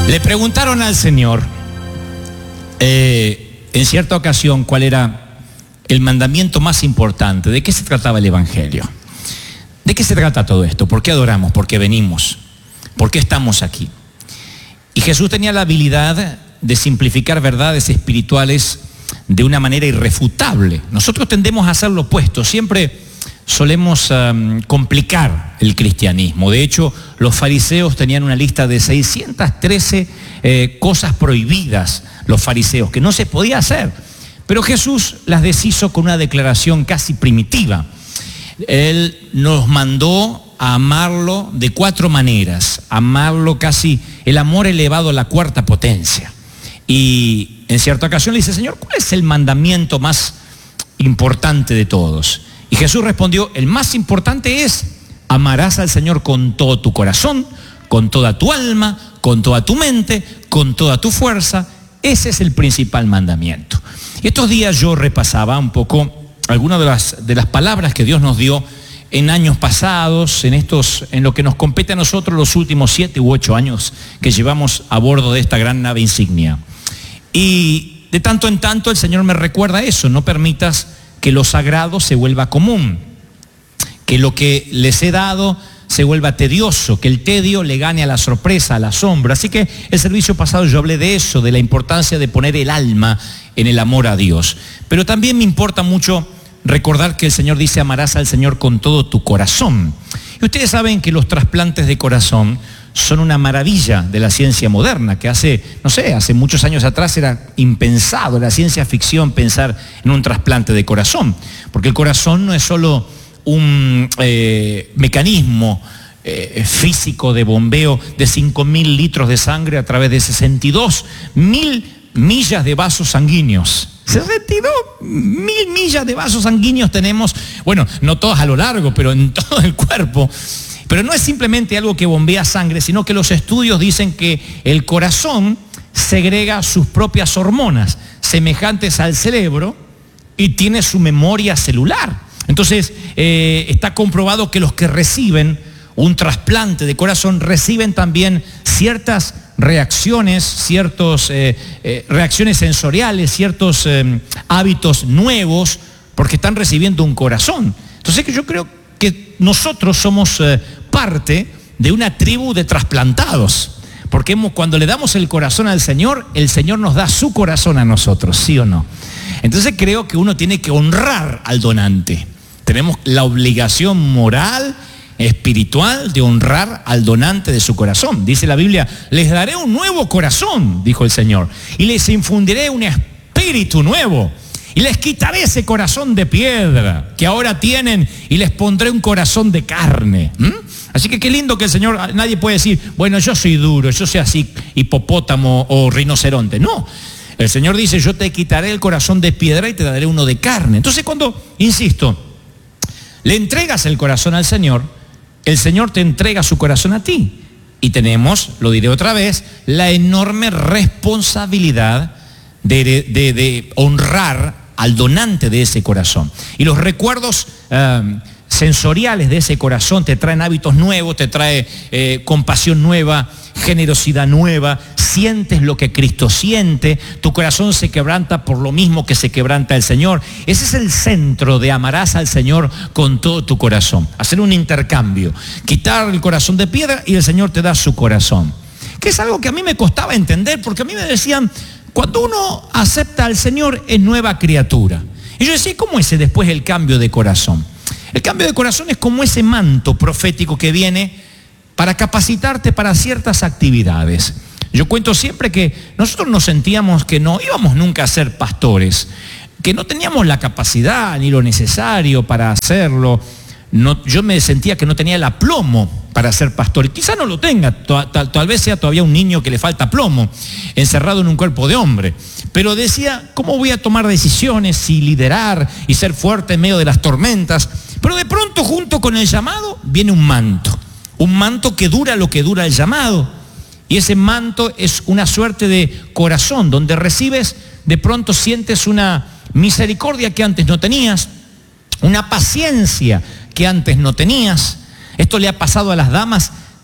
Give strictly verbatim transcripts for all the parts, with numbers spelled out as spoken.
Le preguntaron al Señor eh, en cierta ocasión cuál era el mandamiento más importante. ¿De qué se trataba el Evangelio? ¿De qué se trata todo esto? ¿Por qué adoramos? ¿Por qué venimos? ¿Por qué estamos aquí? Y Jesús tenía la habilidad de simplificar verdades espirituales de una manera irrefutable. Nosotros tendemos a hacer lo opuesto. Siempre solemos um, complicar el cristianismo. De hecho, los fariseos tenían una lista de seiscientas trece eh, cosas prohibidas, los fariseos, que no se podía hacer. Pero Jesús las deshizo con una declaración casi primitiva. Él nos mandó a amarlo de cuatro maneras, amarlo casi, el amor elevado a la cuarta potencia. Y en cierta ocasión le dice, Señor, ¿cuál es el mandamiento más importante de todos? Y Jesús respondió, el más importante es, amarás al Señor con todo tu corazón, con toda tu alma, con toda tu mente, con toda tu fuerza. Ese es el principal mandamiento. Y estos días yo repasaba un poco algunas de las, de las palabras que Dios nos dio en años pasados, en, estos, en lo que nos compete a nosotros los últimos siete u ocho años que llevamos a bordo de esta gran nave insignia. Y de tanto en tanto el Señor me recuerda eso, no permitas que lo sagrado se vuelva común, que lo que les he dado se vuelva tedioso, que el tedio le gane a la sorpresa, a la sombra. Así que el servicio pasado yo hablé de eso, de la importancia de poner el alma en el amor a Dios. Pero también me importa mucho recordar que el Señor dice, amarás al Señor con todo tu corazón. Y ustedes saben que los trasplantes de corazón son una maravilla de la ciencia moderna, que hace, no sé, hace muchos años atrás era impensado, la ciencia ficción, pensar en un trasplante de corazón, porque el corazón no es solo un eh, mecanismo eh, físico de bombeo de cinco mil litros de sangre a través de sesenta y dos mil millas de vasos sanguíneos. sesenta y dos mil millas de vasos sanguíneos tenemos, bueno, no todos a lo largo, pero en todo el cuerpo. Pero no es simplemente algo que bombea sangre, sino que los estudios dicen que el corazón segrega sus propias hormonas, semejantes al cerebro, y tiene su memoria celular. Entonces, eh, está comprobado que los que reciben un trasplante de corazón reciben también ciertas reacciones, ciertas eh, eh, reacciones sensoriales, ciertos eh, hábitos nuevos, porque están recibiendo un corazón. Entonces, yo creo que nosotros somos eh, parte de una tribu de trasplantados, porque hemos, cuando le damos el corazón al Señor, el Señor nos da su corazón a nosotros, ¿sí o no? Entonces creo que uno tiene que honrar al donante. Tenemos la obligación moral, espiritual, de honrar al donante de su corazón. Dice la Biblia, les daré un nuevo corazón, dijo el Señor, y les infundiré un espíritu nuevo. Y les quitaré ese corazón de piedra que ahora tienen y les pondré un corazón de carne. ¿Mm? Así que qué lindo que el Señor, nadie puede decir, bueno, yo soy duro, yo soy así hipopótamo o rinoceronte. No, el Señor dice, yo te quitaré el corazón de piedra y te daré uno de carne. Entonces cuando, insisto, le entregas el corazón al Señor, el Señor te entrega su corazón a ti. Y tenemos, lo diré otra vez, la enorme responsabilidad de, de, de honrar al donante de ese corazón. Y los recuerdos eh, sensoriales de ese corazón te traen hábitos nuevos, te trae eh, compasión nueva, generosidad nueva, sientes lo que Cristo siente, tu corazón se quebranta por lo mismo que se quebranta el Señor. Ese es el centro de amarás al Señor con todo tu corazón. Hacer un intercambio, quitar el corazón de piedra y el Señor te da su corazón. Que es algo que a mí me costaba entender, porque a mí me decían, cuando uno acepta al Señor es nueva criatura. Y yo decía, ¿cómo es después el cambio de corazón? El cambio de corazón es como ese manto profético que viene para capacitarte para ciertas actividades. Yo cuento siempre que nosotros nos sentíamos que no íbamos nunca a ser pastores, que no teníamos la capacidad ni lo necesario para hacerlo. No, yo me sentía que no tenía el aplomo para ser pastor, y quizá no lo tenga, tal, tal, tal vez sea todavía un niño que le falta plomo, encerrado en un cuerpo de hombre, pero decía, ¿cómo voy a tomar decisiones y liderar y ser fuerte en medio de las tormentas? Pero de pronto, junto con el llamado, viene un manto, un manto que dura lo que dura el llamado, y ese manto es una suerte de corazón, donde recibes, de pronto sientes una misericordia que antes no tenías, una paciencia que antes no tenías. Esto le ha pasado a las damas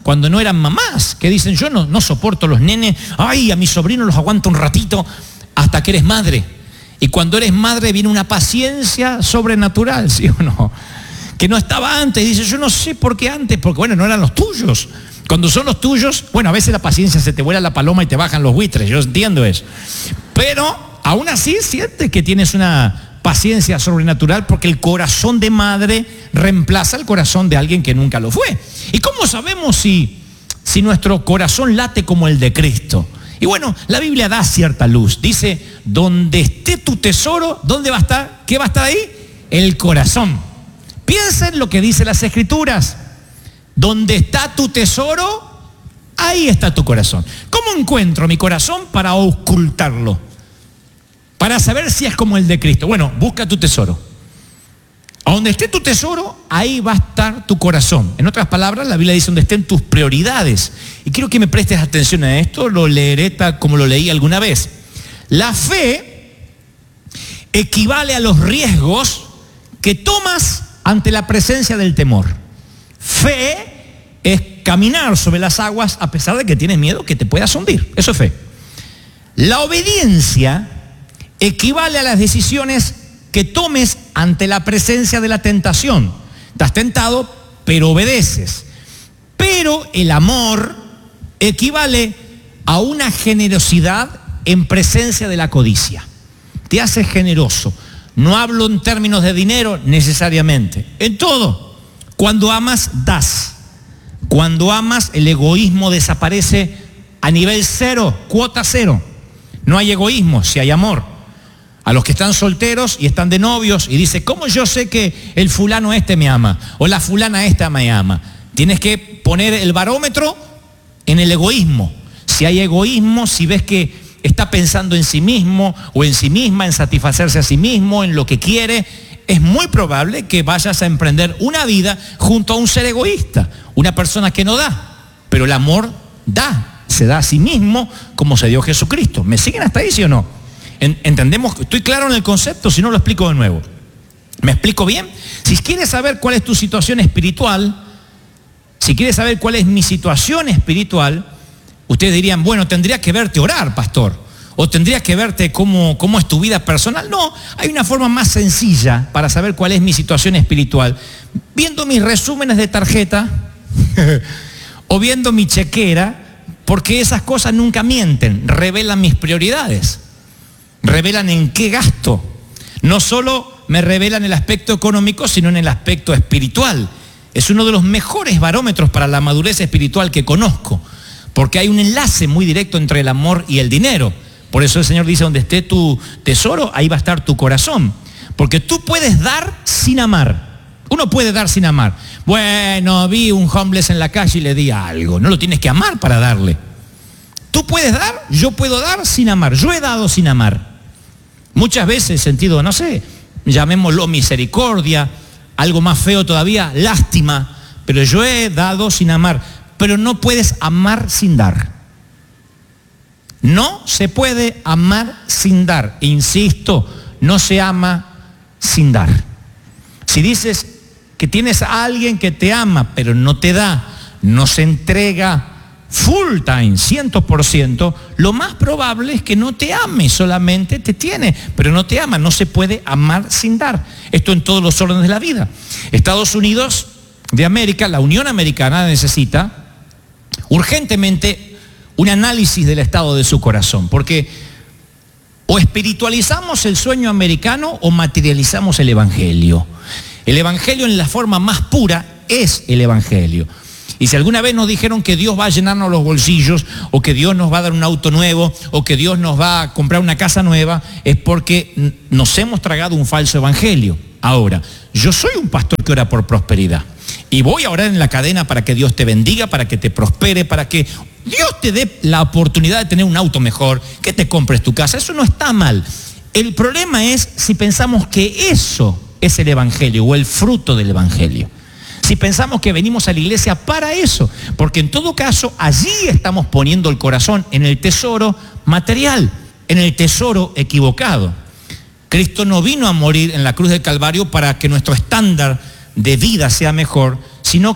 cuando no eran mamás, que dicen, yo no, no soporto los nenes, ay, a mis sobrinos los aguanto un ratito, hasta que eres madre. Y cuando eres madre viene una paciencia sobrenatural, ¿sí o no? Que no estaba antes. Dice, yo no sé por qué antes, porque bueno, no eran los tuyos. Cuando son los tuyos, bueno, a veces la paciencia se te vuela la paloma y te bajan los buitres, yo entiendo eso. Pero aún así sientes que tienes una paciencia sobrenatural porque el corazón de madre reemplaza el corazón de alguien que nunca lo fue. ¿Y cómo sabemos si, si nuestro corazón late como el de Cristo? Y bueno, la Biblia da cierta luz. Dice, donde esté tu tesoro, ¿dónde va a estar? ¿Qué va a estar ahí? El corazón. Piensa en lo que dice las Escrituras. Donde está tu tesoro, ahí está tu corazón. ¿Cómo encuentro mi corazón para ocultarlo? Para saber si es como el de Cristo. Bueno, busca tu tesoro. A donde esté tu tesoro, ahí va a estar tu corazón. En otras palabras, la Biblia dice donde estén tus prioridades. Y quiero que me prestes atención a esto, lo leeré tal como lo leí alguna vez. La fe equivale a los riesgos que tomas ante la presencia del temor. Fe es caminar sobre las aguas a pesar de que tienes miedo que te puedas hundir. Eso es fe. La obediencia equivale a las decisiones que tomes ante la presencia de la tentación. Estás tentado, pero obedeces. Pero el amor equivale a una generosidad en presencia de la codicia. Te hace generoso. No hablo en términos de dinero necesariamente. En todo. Cuando amas, das. Cuando amas, el egoísmo desaparece a nivel cero, cuota cero. No hay egoísmo, si hay amor. A los que están solteros y están de novios y dice, ¿cómo yo sé que el fulano este me ama? O la fulana esta me ama. Tienes que poner el barómetro en el egoísmo. Si hay egoísmo, si ves que está pensando en sí mismo o en sí misma, en satisfacerse a sí mismo, en lo que quiere, es muy probable que vayas a emprender una vida junto a un ser egoísta, una persona que no da, pero el amor da, se da a sí mismo como se dio Jesucristo. ¿Me siguen hasta ahí, sí o no? ¿Entendemos? ¿Estoy claro en el concepto? Si no, lo explico de nuevo. ¿Me explico bien? Si quieres saber cuál es tu situación espiritual, si quieres saber cuál es mi situación espiritual, ustedes dirían, bueno, tendría que verte orar, pastor. ¿O tendrías que verte cómo, cómo es tu vida personal? No, hay una forma más sencilla para saber cuál es mi situación espiritual. Viendo mis resúmenes de tarjeta o viendo mi chequera, porque esas cosas nunca mienten, revelan mis prioridades, revelan en qué gasto. No solo me revelan el aspecto económico, sino en el aspecto espiritual. Es uno de los mejores barómetros para la madurez espiritual que conozco, porque hay un enlace muy directo entre el amor y el dinero. Por eso el Señor dice, donde esté tu tesoro, ahí va a estar tu corazón. Porque tú puedes dar sin amar. Uno puede dar sin amar. Bueno, vi un homeless en la calle y le di algo. No lo tienes que amar para darle. Tú puedes dar, yo puedo dar sin amar. Yo he dado sin amar. Muchas veces sentido, no sé, llamémoslo misericordia, algo más feo todavía, lástima. Pero yo he dado sin amar. Pero no puedes amar sin dar. No se puede amar sin dar. Insisto, no se ama sin dar. Si dices que tienes a alguien que te ama, pero no te da, no se entrega full time, cien por ciento, lo más probable es que no te ame, solamente te tiene, pero no te ama. No se puede amar sin dar. Esto en todos los órdenes de la vida. Estados Unidos de América, la Unión Americana necesita urgentemente un análisis del estado de su corazón, porque o espiritualizamos el sueño americano o materializamos el evangelio. El evangelio en la forma más pura es el evangelio. Y si alguna vez nos dijeron que Dios va a llenarnos los bolsillos, o que Dios nos va a dar un auto nuevo, o que Dios nos va a comprar una casa nueva, es porque nos hemos tragado un falso evangelio. Ahora, yo soy un pastor que ora por prosperidad. Y voy a orar en la cadena para que Dios te bendiga, para que te prospere, para que Dios te dé la oportunidad de tener un auto mejor, que te compres tu casa. Eso no está mal. El problema es si pensamos que eso es el evangelio o el fruto del evangelio. Si pensamos que venimos a la iglesia para eso, porque en todo caso allí estamos poniendo el corazón en el tesoro material, en el tesoro equivocado. Cristo no vino a morir en la cruz del Calvario para que nuestro estándar de vida sea mejor, sino que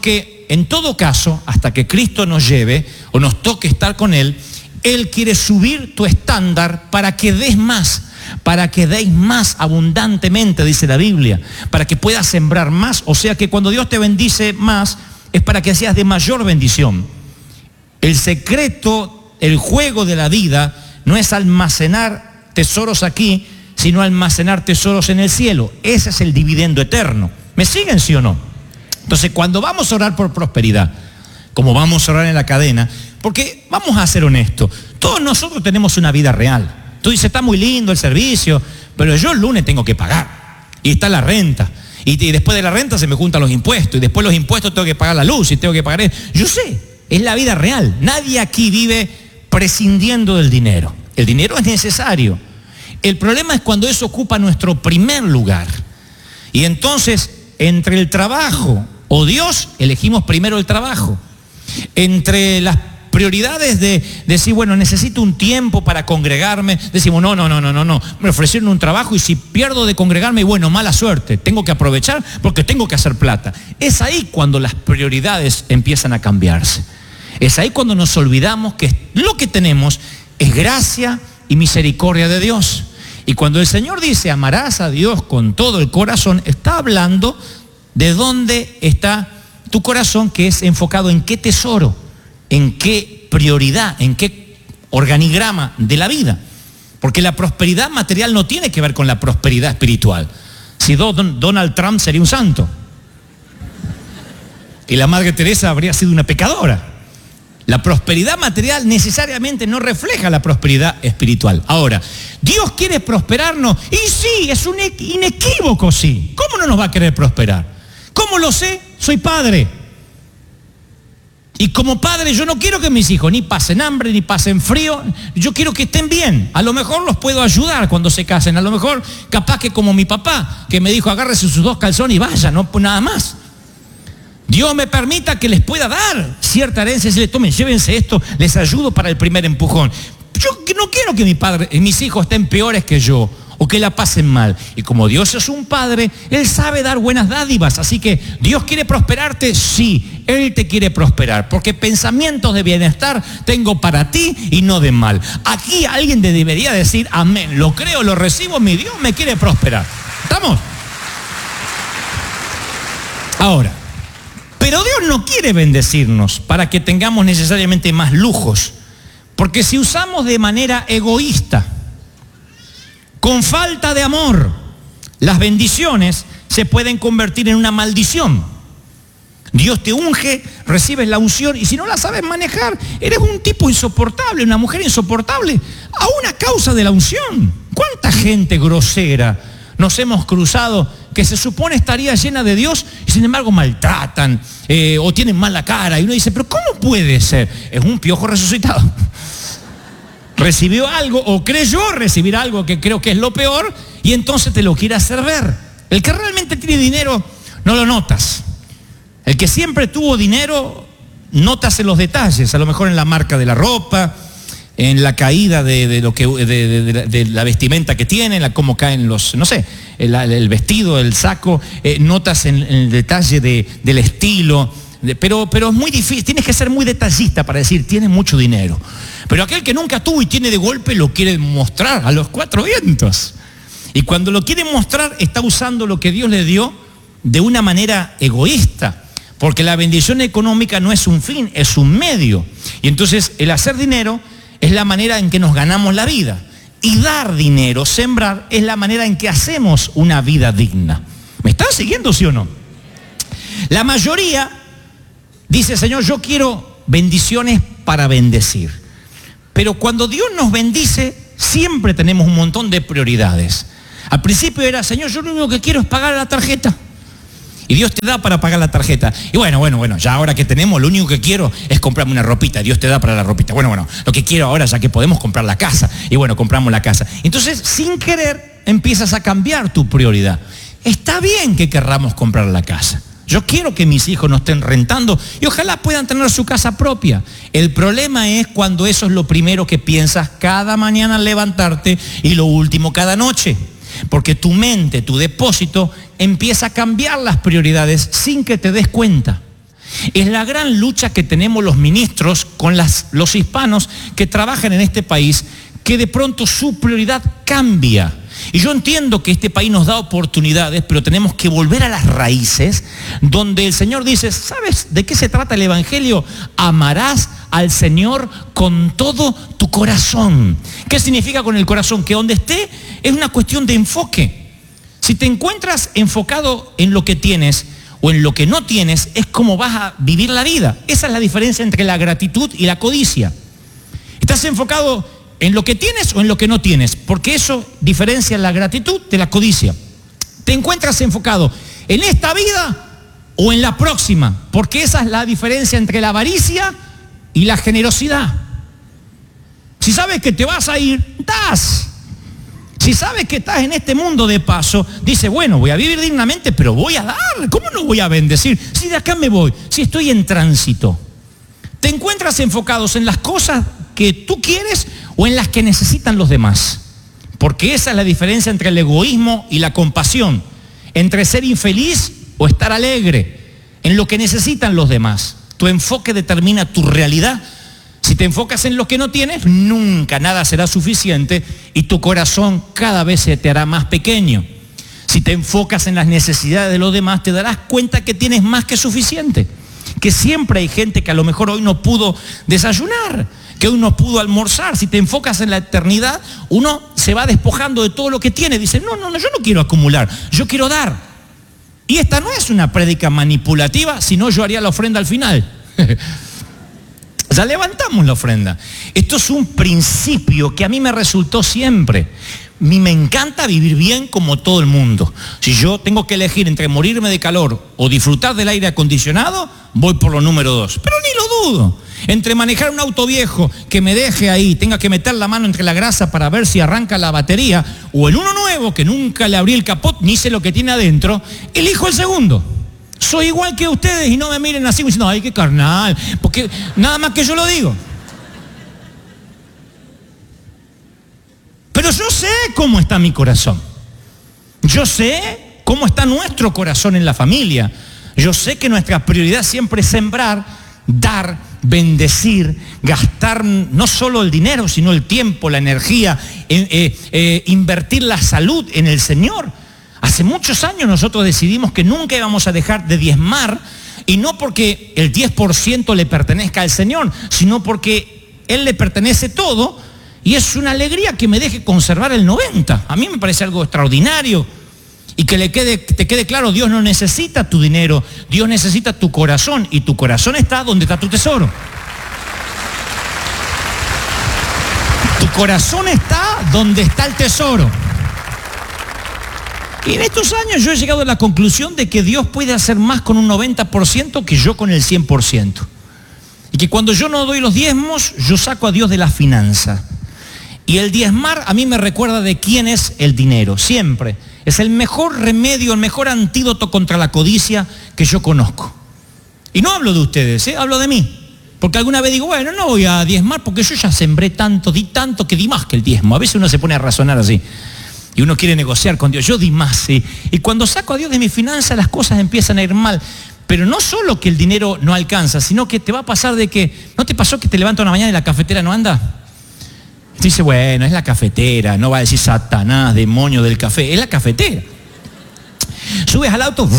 en todo caso, hasta que Cristo nos lleve o nos toque estar con Él, Él quiere subir tu estándar para que des más, para que deis más abundantemente, dice la Biblia, para que puedas sembrar más. O sea que cuando Dios te bendice más, es para que seas de mayor bendición. El secreto, el juego de la vida, no es almacenar tesoros aquí, sino almacenar tesoros en el cielo. Ese es el dividendo eterno. ¿Me siguen, sí o no? Entonces, cuando vamos a orar por prosperidad, como vamos a orar en la cadena, porque vamos a ser honestos, todos nosotros tenemos una vida real. Tú dices, está muy lindo el servicio, pero yo el lunes tengo que pagar. Y está la renta. Y, y después de la renta se me juntan los impuestos. Y después los impuestos tengo que pagar la luz y tengo que pagar eso. Yo sé, es la vida real. Nadie aquí vive prescindiendo del dinero. El dinero es necesario. El problema es cuando eso ocupa nuestro primer lugar. Y entonces, entre el trabajo o Dios, elegimos primero el trabajo. Entre las prioridades de decir, bueno, necesito un tiempo para congregarme, decimos, no, no, no, no, no, no, me ofrecieron un trabajo y si pierdo de congregarme, bueno, mala suerte, tengo que aprovechar porque tengo que hacer plata. Es ahí cuando las prioridades empiezan a cambiarse. Es ahí cuando nos olvidamos que lo que tenemos es gracia y misericordia de Dios. Y cuando el Señor dice, amarás a Dios con todo el corazón, está hablando de dónde está tu corazón, que es enfocado en qué tesoro, en qué prioridad, en qué organigrama de la vida. Porque la prosperidad material no tiene que ver con la prosperidad espiritual. Si Don, Donald Trump sería un santo. Y la Madre Teresa habría sido una pecadora. La prosperidad material necesariamente no refleja la prosperidad espiritual. Ahora, ¿Dios quiere prosperarnos? Y sí, es un inequívoco sí. ¿Cómo no nos va a querer prosperar? ¿Cómo lo sé? Soy padre. Y como padre yo no quiero que mis hijos ni pasen hambre, ni pasen frío. Yo quiero que estén bien. A lo mejor los puedo ayudar cuando se casen. A lo mejor, capaz que como mi papá, que me dijo, agárrese sus dos calzones y vaya, no nada más. Dios me permita que les pueda dar cierta herencia, si les tomen, llévense esto, les ayudo para el primer empujón. Yo no quiero que mi padre, mis hijos estén peores que yo o que la pasen mal. Y como Dios es un padre, Él sabe dar buenas dádivas. Así que, ¿Dios quiere prosperarte? Sí, Él te quiere prosperar. Porque pensamientos de bienestar tengo para ti y no de mal. Aquí alguien debería decir, amén, lo creo, lo recibo, mi Dios me quiere prosperar. ¿Estamos? Ahora, pero Dios no quiere bendecirnos para que tengamos necesariamente más lujos. Porque si usamos de manera egoísta, con falta de amor, las bendiciones se pueden convertir en una maldición. Dios te unge, recibes la unción y si no la sabes manejar, eres un tipo insoportable, una mujer insoportable, a una causa de la unción. ¿Cuánta gente grosera nos hemos cruzado que se supone estaría llena de Dios y sin embargo maltratan eh, o tienen mala cara? Y uno dice, pero ¿cómo puede ser? Es un piojo resucitado. Recibió algo o creyó recibir algo que creo que es lo peor y entonces te lo quiere hacer ver. El que realmente tiene dinero no lo notas. El que siempre tuvo dinero notas en los detalles, a lo mejor en la marca de la ropa, en la caída de, de lo que de, de, de, de la vestimenta que tiene, en la, cómo caen los, no sé, el, el vestido, el saco, eh, notas en, en el detalle de, del estilo, de, pero, pero es muy difícil, tienes que ser muy detallista para decir, tiene mucho dinero. Pero aquel que nunca tuvo y tiene de golpe lo quiere mostrar a los cuatro vientos. Y cuando lo quiere mostrar está usando lo que Dios le dio de una manera egoísta. Porque la bendición económica no es un fin, es un medio. Y entonces el hacer dinero es la manera en que nos ganamos la vida. Y dar dinero, sembrar, es la manera en que hacemos una vida digna. ¿Me están siguiendo, sí o no? La mayoría dice, Señor, yo quiero bendiciones para bendecir. Pero cuando Dios nos bendice, siempre tenemos un montón de prioridades. Al principio era, Señor, yo lo único que quiero es pagar la tarjeta. Y Dios te da para pagar la tarjeta. Y bueno, bueno, bueno, ya ahora que tenemos, lo único que quiero es comprarme una ropita. Dios te da para la ropita. Bueno, bueno, lo que quiero ahora, ya que podemos comprar la casa. Y bueno, compramos la casa. Entonces, sin querer, empiezas a cambiar tu prioridad. Está bien que querramos comprar la casa. Yo quiero que mis hijos no estén rentando y ojalá puedan tener su casa propia. El problema es cuando eso es lo primero que piensas cada mañana al levantarte y lo último cada noche. Porque tu mente, tu depósito, empieza a cambiar las prioridades sin que te des cuenta. Es la gran lucha que tenemos los ministros con las, los hispanos que trabajan en este país, que de pronto su prioridad cambia. Y yo entiendo que este país nos da oportunidades, pero tenemos que volver a las raíces, donde el Señor dice, ¿sabes de qué se trata el Evangelio? Amarás al Señor con todo tu corazón. ¿Qué significa con el corazón? Que donde esté es una cuestión de enfoque. Si te encuentras enfocado en lo que tienes o en lo que no tienes, es como vas a vivir la vida. Esa es la diferencia entre la gratitud y la codicia. ¿Estás enfocado en lo que tienes o en lo que no tienes? Porque eso diferencia la gratitud de la codicia. ¿Te encuentras enfocado en esta vida o en la próxima? Porque esa es la diferencia entre la avaricia y la generosidad. Si sabes que te vas a ir, das. Si sabes que estás en este mundo de paso, dice, bueno, voy a vivir dignamente, pero voy a dar. ¿Cómo no voy a bendecir? Si de acá me voy, si estoy en tránsito. ¿Te encuentras enfocados en las cosas que tú quieres o en las que necesitan los demás? Porque esa es la diferencia entre el egoísmo y la compasión, entre ser infeliz o estar alegre, en lo que necesitan los demás. Tu enfoque determina tu realidad. Si te enfocas en lo que no tienes, nunca nada será suficiente y tu corazón cada vez se te hará más pequeño. Si te enfocas en las necesidades de los demás, te darás cuenta que tienes más que suficiente, que siempre hay gente que a lo mejor hoy no pudo desayunar, que hoy no pudo almorzar. Si te enfocas en la eternidad, uno se va despojando de todo lo que tiene. Dice, no, no, no, yo no quiero acumular, yo quiero dar. Y esta no es una prédica manipulativa, sino yo haría la ofrenda al final. Ya levantamos la ofrenda. Esto es un principio que a mí me resultó siempre. A mí me encanta vivir bien como todo el mundo. Si yo tengo que elegir entre morirme de calor o disfrutar del aire acondicionado, voy por lo número dos. Pero ni lo dudo. Entre manejar un auto viejo que me deje ahí, tenga que meter la mano entre la grasa para ver si arranca la batería, o el uno nuevo que nunca le abrí el capot ni sé lo que tiene adentro, elijo el segundo. Soy igual que ustedes y no me miren así diciendo, ay, qué carnal, porque nada más que yo lo digo. Pero yo sé cómo está mi corazón. Yo sé cómo está nuestro corazón en la familia. Yo sé que nuestra prioridad siempre es sembrar, dar, bendecir, gastar no solo el dinero, sino el tiempo, la energía, eh, eh, eh, invertir la salud en el Señor. Hace muchos años nosotros decidimos que nunca íbamos a dejar de diezmar, y no porque el diez por ciento le pertenezca al Señor, sino porque Él le pertenece todo, y es una alegría que me deje conservar el noventa. A mí me parece algo extraordinario. Y que le quede, te quede claro, Dios no necesita tu dinero, Dios necesita tu corazón, y tu corazón está donde está tu tesoro. Tu corazón está donde está el tesoro. Y en estos años yo he llegado a la conclusión de que Dios puede hacer más con un noventa por ciento que yo con el cien por ciento. Y que cuando yo no doy los diezmos, yo saco a Dios de la finanza. Y el diezmar a mí me recuerda de quién es el dinero, siempre. Es el mejor remedio, el mejor antídoto contra la codicia que yo conozco. Y no hablo de ustedes, ¿eh? Hablo de mí. Porque alguna vez digo, bueno, no voy a diezmar porque yo ya sembré tanto, di tanto que di más que el diezmo. A veces uno se pone a razonar así. Y uno quiere negociar con Dios. Yo di más, ¿sí? Y cuando saco a Dios de mi finanza, las cosas empiezan a ir mal. Pero no solo que el dinero no alcanza, sino que te va a pasar de que, ¿no te pasó que te levantas una mañana y la cafetera no anda? Y dice, bueno, es la cafetera, no va a decir Satanás, demonio del café, es la cafetera. Subes al auto,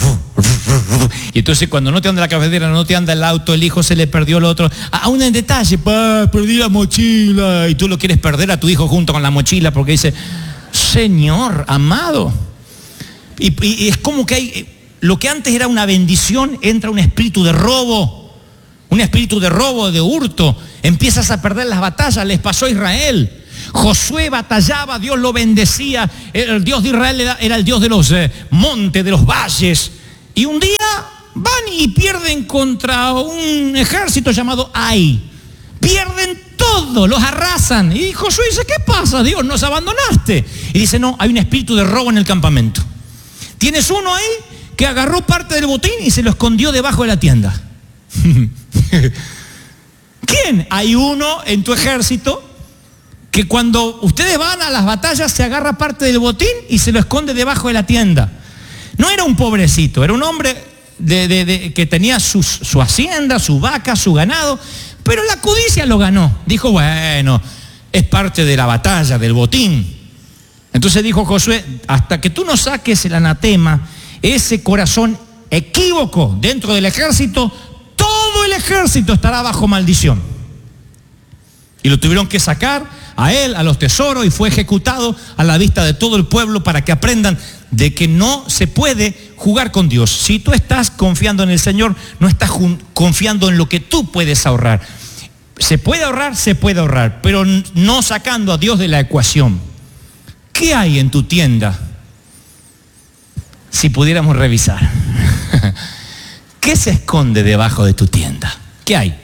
y entonces cuando no te anda la cafetera, no te anda el auto, el hijo se le perdió el otro. Aún en detalle, pa, perdí la mochila, y tú lo quieres perder a tu hijo junto con la mochila porque dice, Señor amado. Y, y, y es como que hay, lo que antes era una bendición, entra un espíritu de robo. Un espíritu de robo, de hurto. Empiezas a perder las batallas. Les pasó a Israel. Josué batallaba, Dios lo bendecía. El Dios de Israel era, era el Dios de los eh, montes, de los valles. Y un día van y pierden contra un ejército llamado Ai. Pierden todo, los arrasan. Y Josué dice, ¿qué pasa, Dios? ¿Nos abandonaste? Y dice, no, hay un espíritu de robo en el campamento. Tienes uno ahí que agarró parte del botín y se lo escondió debajo de la tienda. ¿Quién? Hay uno en tu ejército que cuando ustedes van a las batallas se agarra parte del botín y se lo esconde debajo de la tienda. No era un pobrecito, era un hombre de, de, de, que tenía sus, su hacienda, su vaca, su ganado, pero la codicia lo ganó. Dijo, bueno, es parte de la batalla, del botín. Entonces dijo Josué, hasta que tú no saques el anatema, ese corazón equívoco dentro del ejército, todo el ejército estará bajo maldición. Y lo tuvieron que sacar a él, a los tesoros, y fue ejecutado a la vista de todo el pueblo para que aprendan de que no se puede jugar con Dios. Si tú estás confiando en el Señor, no estás confiando en lo que tú puedes ahorrar. Se puede ahorrar, se puede ahorrar, pero no sacando a Dios de la ecuación. ¿Qué hay en tu tienda? Si pudiéramos revisar. ¿Qué se esconde debajo de tu tienda? ¿Qué hay?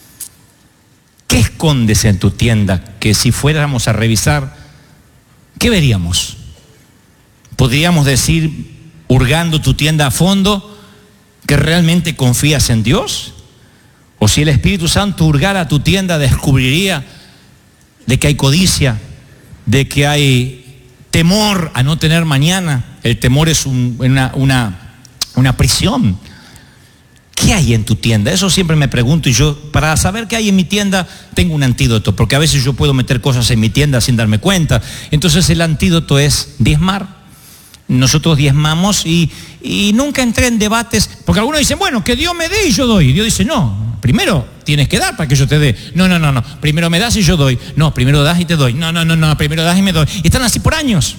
¿Qué escondes en tu tienda que si fuéramos a revisar, qué veríamos? ¿Podríamos decir, hurgando tu tienda a fondo, que realmente confías en Dios? ¿O si el Espíritu Santo hurgara tu tienda, descubriría de que hay codicia, de que hay temor a no tener mañana? El temor es un, una, una, una prisión. ¿Qué hay en tu tienda? Eso siempre me pregunto, y yo, para saber qué hay en mi tienda, tengo un antídoto, porque a veces yo puedo meter cosas en mi tienda sin darme cuenta. Entonces el antídoto es diezmar. Nosotros diezmamos y, y nunca entré en debates, porque algunos dicen, bueno, que Dios me dé y yo doy. Y Dios dice, no, primero tienes que dar para que yo te dé. No, no, no, no, primero me das y yo doy. No, primero das y te doy. No, no, no, no, primero das y me doy. Y están así por años.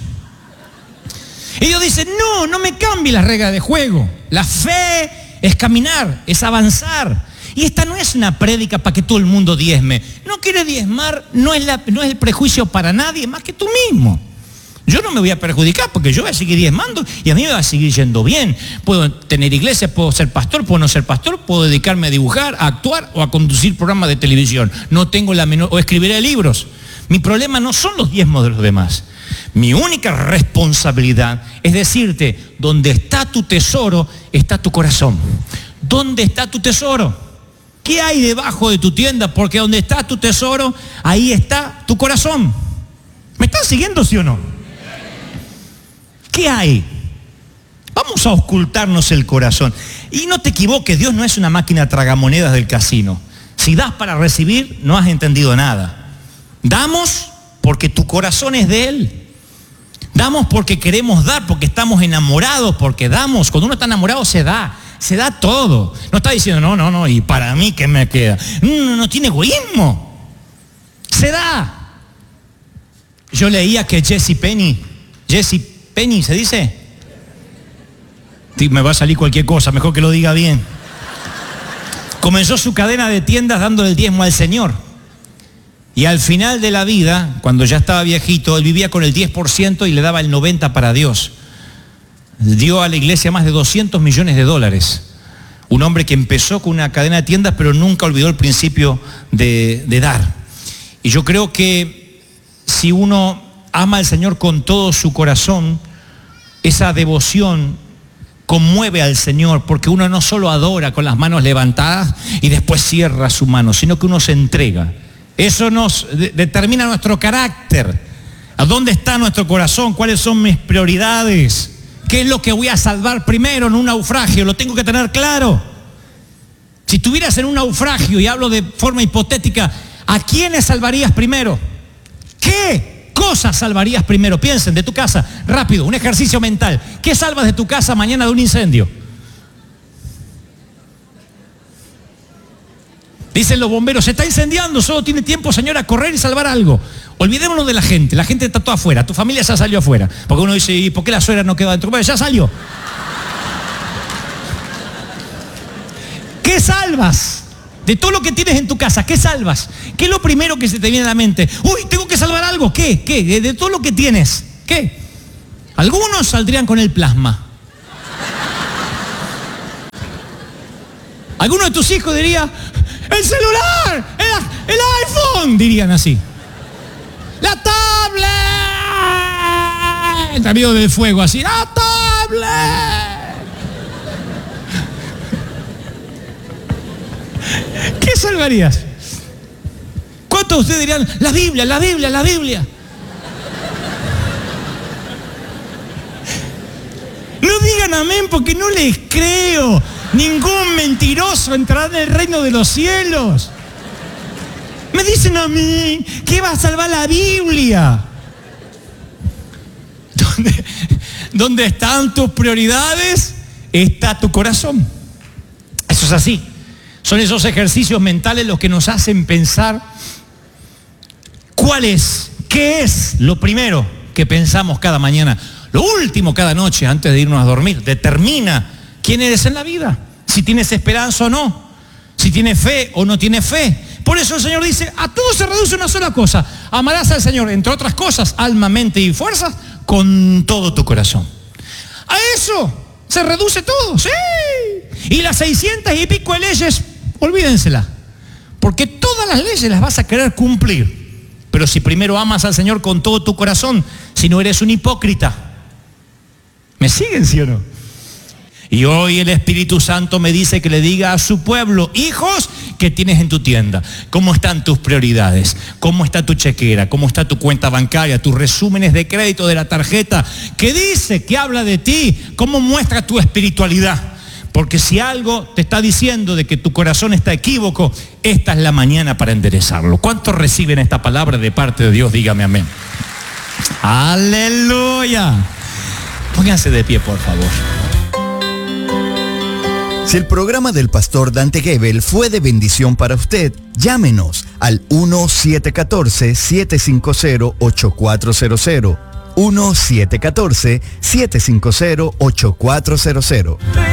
Y Dios dice, no, no me cambie las reglas de juego. La fe es caminar, es avanzar. Y esta no es una prédica para que todo el mundo diezme. No quiere diezmar, no es, la, no es el prejuicio para nadie más que tú mismo. Yo no me voy a perjudicar porque yo voy a seguir diezmando y a mí me va a seguir yendo bien. Puedo tener iglesia, puedo ser pastor, puedo no ser pastor, puedo dedicarme a dibujar, a actuar o a conducir programas de televisión. No tengo la menor, o escribiré libros. Mi problema no son los diezmos de los demás. Mi única responsabilidad es decirte, donde está tu tesoro, está tu corazón. ¿Dónde está tu tesoro? ¿Qué hay debajo de tu tienda? Porque donde está tu tesoro, ahí está tu corazón. ¿Me están siguiendo, sí o no? ¿Qué hay? Vamos a ocultarnos el corazón. Y no te equivoques, Dios no es una máquina tragamonedas del casino. Si das para recibir, no has entendido nada. Damos porque tu corazón es de Él. Damos porque queremos dar, porque estamos enamorados, porque damos. Cuando uno está enamorado se da, se da todo. No está diciendo, no, no, no, y para mí, ¿qué me queda? No, no, no tiene egoísmo. Se da. Yo leía que Jesse Penny, Jesse Penny, ¿se dice? Me va a salir cualquier cosa, mejor que lo diga bien. Comenzó su cadena de tiendas dándole el diezmo al Señor. Y al final de la vida, cuando ya estaba viejito, él vivía con el diez por ciento y le daba el noventa por ciento para Dios. Dio a la iglesia más de doscientos millones de dólares. Un hombre que empezó con una cadena de tiendas, pero nunca olvidó el principio de, de dar. Y yo creo que si uno ama al Señor con todo su corazón, esa devoción conmueve al Señor, porque uno no solo adora con las manos levantadas y después cierra su mano, sino que uno se entrega. Eso nos de- determina nuestro carácter. ¿A dónde está nuestro corazón? ¿Cuáles son mis prioridades? ¿Qué es lo que voy a salvar primero en un naufragio? Lo tengo que tener claro. Si estuvieras en un naufragio, y hablo de forma hipotética, ¿a quiénes salvarías primero? ¿Qué cosas salvarías primero? Piensen, de tu casa, rápido, un ejercicio mental. ¿Qué salvas de tu casa mañana de un incendio? Dicen los bomberos, se está incendiando, solo tiene tiempo, señora, a correr y salvar algo. Olvidémonos de la gente, la gente está toda afuera, tu familia ya salió afuera. Porque uno dice, ¿y por qué la suegra no quedó adentro? Bueno, ya salió. ¿Qué salvas? De todo lo que tienes en tu casa, ¿qué salvas? ¿Qué es lo primero que se te viene a la mente? Uy, tengo que salvar algo, ¿qué? ¿Qué? De, de todo lo que tienes, ¿qué? Algunos saldrían con el plasma. Alguno de tus hijos diría, ¡el celular! ¡El, el iPhone! Dirían así. ¡La tablet! El amigo del fuego así, ¡la tablet! ¿Qué salvarías? ¿Cuántos de ustedes dirían, la Biblia, la Biblia, la Biblia? No digan amén porque no les creo. Ningún mentiroso entrará en el reino de los cielos. Me dicen a mí que va a salvar la Biblia. ¿Dónde, dónde están tus prioridades? Está tu corazón. Eso es así. Son esos ejercicios mentales los que nos hacen pensar cuál es, qué es lo primero que pensamos cada mañana. Lo último cada noche antes de irnos a dormir. Determina quién eres en la vida. Si tienes esperanza o no. Si tienes fe o no tienes fe. Por eso el Señor dice, a todo se reduce una sola cosa. Amarás al Señor, entre otras cosas, alma, mente y fuerzas, con todo tu corazón. A eso se reduce todo, sí. Y las seiscientas y pico de leyes, olvídenselas. Porque todas las leyes las vas a querer cumplir. Pero si primero amas al Señor con todo tu corazón, si no eres un hipócrita. ¿Me siguen, sí o no? Y hoy el Espíritu Santo me dice que le diga a su pueblo, hijos, ¿qué tienes en tu tienda? ¿Cómo están tus prioridades? ¿Cómo está tu chequera? ¿Cómo está tu cuenta bancaria? ¿Tus resúmenes de crédito de la tarjeta? ¿Qué dice? ¿Qué habla de ti? ¿Cómo muestra tu espiritualidad? Porque si algo te está diciendo de que tu corazón está equívoco, esta es la mañana para enderezarlo. ¿Cuántos reciben esta palabra de parte de Dios? Dígame amén. ¡Aleluya! Pónganse de pie, por favor. Si el programa del pastor Dante Gebel fue de bendición para usted, llámenos al uno siete uno cuatro, siete cinco cero, ocho cuatro cero cero. uno siete uno cuatro, siete cinco cero, ocho cuatro cero cero.